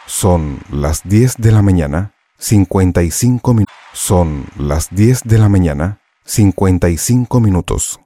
Son las 10 de la mañana, 55 minutos. Son las 10 de la mañana, 55 minutos.